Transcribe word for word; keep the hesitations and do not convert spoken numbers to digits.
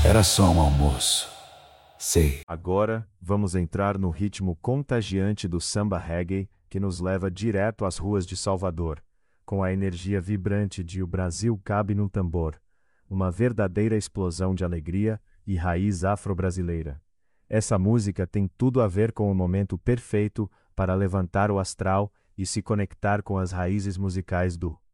Era só um almoço. Sei. Agora, vamos entrar no ritmo contagiante do samba reggae que nos leva direto às ruas de Salvador, com a energia vibrante de O Brasil Cabe no Tambor, uma verdadeira explosão de alegria e raiz afro-brasileira. Essa música tem tudo a ver com o momento perfeito para levantar o astral e se conectar com as raízes musicais do